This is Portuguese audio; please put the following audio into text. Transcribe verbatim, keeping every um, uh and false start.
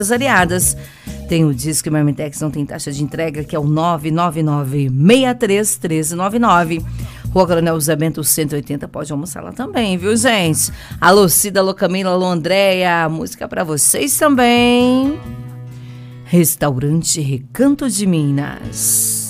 Aliadas. Tem o Disque Marmitex, não tem taxa de entrega, que é o nove nove nove, seis três, um três nove nove. Rua Coronel José Bento cento e oitenta, pode almoçar lá também, viu, gente? Alô Cida, alô Camila, alô Andréia, música pra vocês também. Restaurante Recanto de Minas.